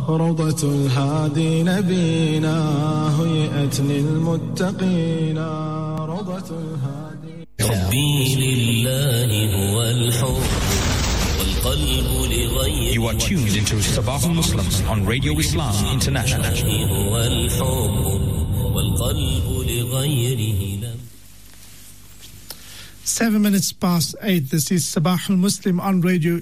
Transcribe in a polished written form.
روضة الهادي نبينا هيئت للمتقين روضة الهادي حبي لله هو الحب والقلب لغيره. You are tuned into Sabah al-Muslims on Radio Islam International. هو الحب والقلب لغيره. 7 minutes past 8. This is Sabah al-Muslim on Radio